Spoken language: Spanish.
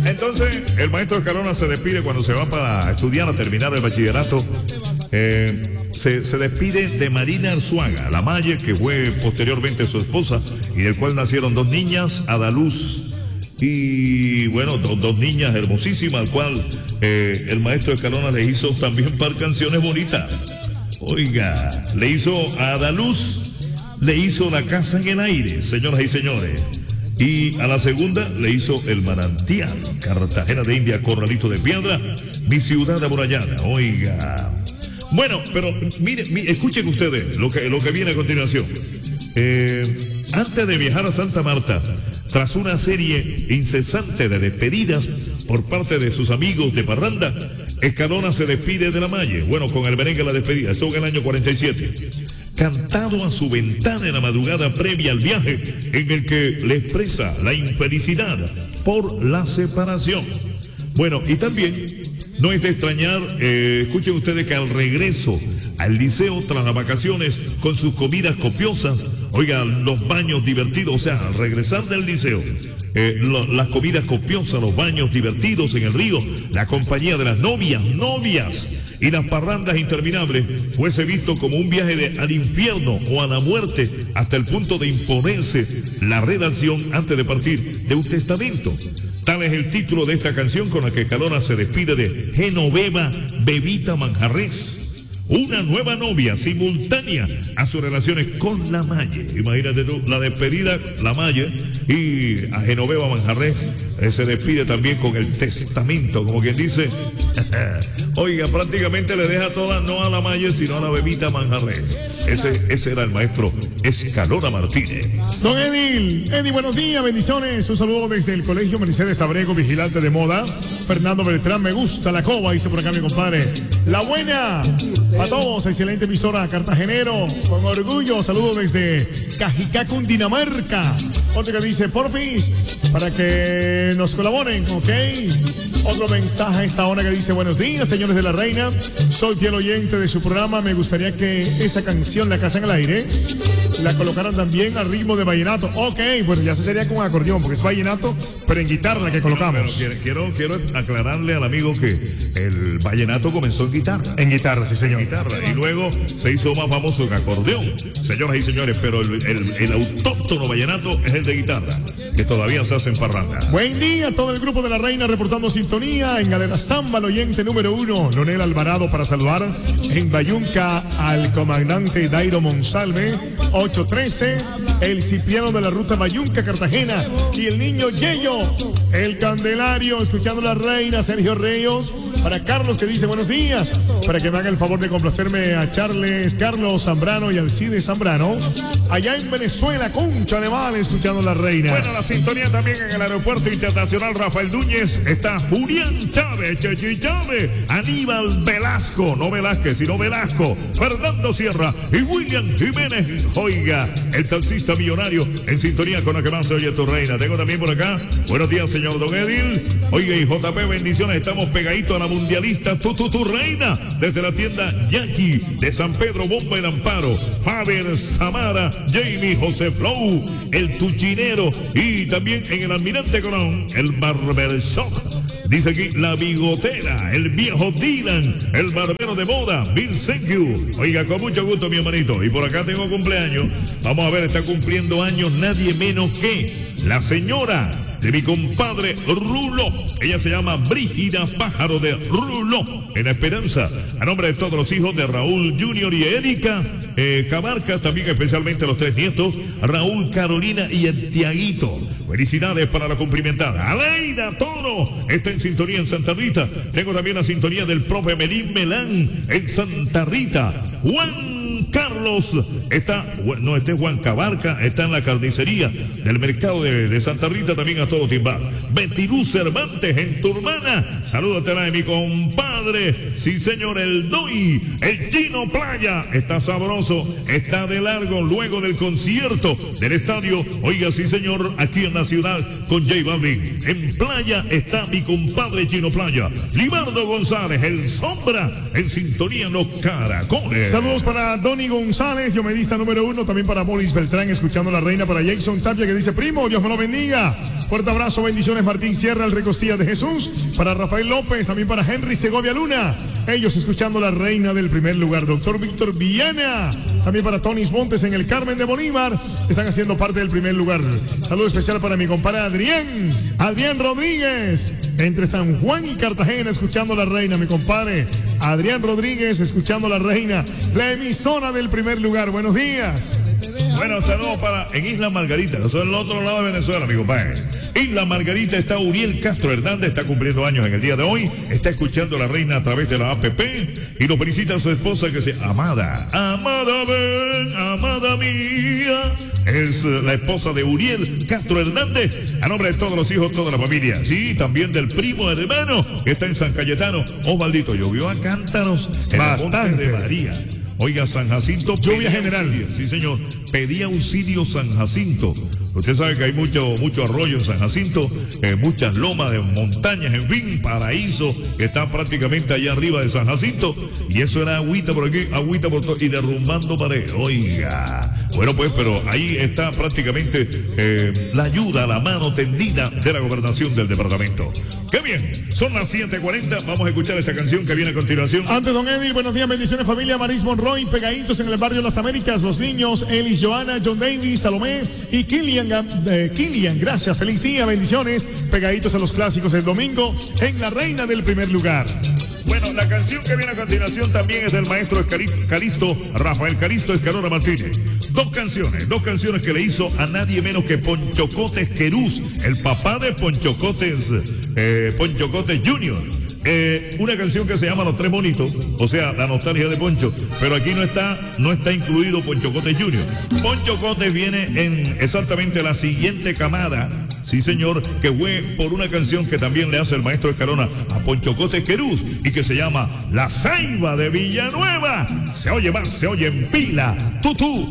Entonces, el maestro Escalona se despide cuando se va para estudiar, a terminar el bachillerato. Se despide de Marina Arzuaga, la Maye, que fue posteriormente su esposa y del cual nacieron dos niñas, Adaluz y, bueno, dos niñas hermosísimas, al cual el maestro Escalona le hizo también un par de canciones bonitas. Oiga, le hizo a Adaluz, le hizo La Casa en el Aire, señoras y señores. Y a la segunda le hizo El Manantial, Cartagena de India, Corralito de Piedra, Mi Ciudad Amurallada. Oiga. Bueno, pero mire, escuchen ustedes lo que viene a continuación. Antes de viajar a Santa Marta, tras una serie incesante de despedidas por parte de sus amigos de parranda, Escalona se despide de la Maye. Bueno, con el merengue La Despedida, eso en el año 47. Cantado a su ventana en la madrugada previa al viaje, en el que le expresa la infelicidad por la separación. Bueno, y también no es de extrañar, escuchen ustedes que al regreso al liceo tras las vacaciones, con sus comidas copiosas, oigan, los baños divertidos, o sea, al regresar del liceo, las comidas copiosas, los baños divertidos en el río, la compañía de las novias y las parrandas interminables, fuese visto como un viaje al infierno o a la muerte, hasta el punto de imponerse la redacción antes de partir de un testamento. Tal es el título de esta canción con la que Escalona se despide de Genoveva Bebita Manjarrés, una nueva novia simultánea a sus relaciones con la Maye. Imagínate tú, la despedida, la Maye, y a Genoveva Manjarrés se despide también con el testamento, como quien dice, oiga, prácticamente le deja toda, no a la Maye, sino a la Bebita Manjarrés. Ese era el maestro Escalona Martínez. Don Eddie, buenos días, bendiciones. Un saludo desde el Colegio Mercedes Abrego, vigilante de moda. Fernando Beltrán, me gusta la coba, dice por acá mi compadre. La buena, a todos, excelente emisora cartagenero, con orgullo. Saludo desde Cajicá, Cundinamarca. Otro que dice, porfis, para que nos colaboren, ¿ok? Otro mensaje a esta hora que dice, buenos días, señores de la Reina. Soy fiel oyente de su programa. Me gustaría que esa canción, La Casa en el Aire, la colocaran también al ritmo de vallenato. Ok, bueno, ya se sería con acordeón, porque es vallenato, pero en guitarra la que colocamos. Pero quiero aclararle al amigo que el vallenato comenzó en guitarra. En guitarra, sí, señor. Y luego se hizo más famoso en acordeón, señoras y señores, pero el autóctono vallenato es el de guitarra, que todavía se hace en parranda. Buen día, todo el grupo de la Reina reportando sintonía en Galera Zamba, el oyente número 1, Lonel Alvarado, para saludar en Bayunca al comandante Dairo Monsalve, 813, el Cipriano de la ruta Bayunca, Cartagena, y el niño Yeyo, el Candelario, escuchando la Reina, Sergio Reyes, para Carlos que dice buenos días, para que me haga el favor de complacerme a Charles, Carlos Zambrano y Alcide Zambrano, allá en Venezuela, Concha de Vale, escuchando la Reina. Bueno, la sintonía también en el Aeropuerto Internacional Rafael Núñez, está Julián Chávez, Chechi Chávez, Aníbal Velasco, no Velázquez, sino Velasco, Fernando Sierra y William Jiménez. Oiga, el taxista millonario en sintonía con la que más se oye tu Reina. Tengo también por acá, buenos días, señor Don Edil. Oiga, y JP, bendiciones, estamos pegaditos a la mundialista tu Reina, desde la tienda Yankee de San Pedro, Bomba El Amparo, Faber Samara, Jamie José Flow, el Tuchinero, y también en el Almirante Colón, el Barbershop. Dice aquí La Bigotera, el viejo Dylan, el barbero de moda, Bill Senku. Oiga, con mucho gusto, mi hermanito. Y por acá tengo cumpleaños. Vamos a ver, está cumpliendo años nadie menos que la señora de mi compadre Rulo. Ella se llama Brígida Pájaro de Rulo, en La Esperanza. A nombre de todos los hijos de Raúl Junior y Erika Camarca, también especialmente los 3 nietos, Raúl, Carolina y el Tiaguito. Felicidades para la cumplimentada. Aleida Toro está en sintonía en Santa Rita. Tengo también la sintonía del profe Melín Melán en Santa Rita. Juan Carlos está, no, este es Juan Cabarca, está en la carnicería del mercado de Santa Rita, también a todo timbar. Betty Luz Cervantes en tu hermana. Salúdatela de mi compadre, sí señor, el Doi, el Chino Playa. Está sabroso, está de largo luego del concierto del estadio. Oiga, sí señor, aquí en la ciudad con J Balvin. En Playa está mi compadre Chino Playa. Libardo González, el Sombra, en sintonía en los caracoles. Saludos para Donny González. González, Diomedista número 1, también para Bolis Beltrán, escuchando la reina, para Jason Tapia, que dice, primo, Dios me lo bendiga. Fuerte abrazo, bendiciones, Martín Sierra, el Recostilla de Jesús, para Rafael López, también para Henry Segovia Luna, ellos escuchando la reina del primer lugar. Doctor Víctor Villana, también para Tonis Montes en el Carmen de Bolívar, están haciendo parte del primer lugar. Saludo especial para mi compadre Adrián Rodríguez, entre San Juan y Cartagena, escuchando la reina, mi compadre Adrián Rodríguez, escuchando la reina, la emisora del primer lugar. Buenos días. Bueno, saludos para en Isla Margarita, eso es el otro lado de Venezuela, mi compadre. Isla Margarita está Uriel Castro Hernández, está cumpliendo años en el día de hoy, está escuchando la reina a través de la APP y lo felicita a su esposa que se Amada, ven, amada mía. Es la esposa de Uriel Castro Hernández, a nombre de todos los hijos, toda la familia. Sí, también del primo hermano que está en San Cayetano. Osvaldito, llovió a cántaros en Bastante. el Monte de María. Oiga, San Jacinto. Lluvia general. Auxilio. Sí, señor. Pedía auxilio San Jacinto. Usted sabe que hay mucho arroyo en San Jacinto, muchas lomas de montañas, en fin, paraíso que está prácticamente allá arriba de San Jacinto. Y eso era agüita por aquí, agüita por todo, y derrumbando paredes. Oiga. Bueno, pues, pero ahí está prácticamente la ayuda, la mano tendida de la gobernación del departamento. ¡Qué bien! Son las 7:40. Vamos a escuchar esta canción que viene a continuación. Antes, don Eddie, buenos días, bendiciones, familia. Maris Monroy, pegaditos en el barrio Las Américas. Los niños, Elis, Joana, John Davis, Salomé y Kilian, gracias, feliz día, bendiciones. Pegaditos a los clásicos el domingo en la reina del primer lugar. Bueno, la canción que viene a continuación también es del maestro Calisto, Rafael Calisto Escalona Martínez. Dos canciones que le hizo a nadie menos que Ponchocotes Querús, el papá de Ponchocotes Junior. Una canción que se llama Los Tres Bonitos, o sea, la nostalgia de Poncho, pero aquí no está incluido Ponchocotes Junior. Ponchocotes viene en exactamente la siguiente camada, sí señor, que fue por una canción que también le hace el maestro Escalona a Ponchocotes Querús y que se llama La Ceiba de Villanueva. Se oye más, se oye en pila, tutú.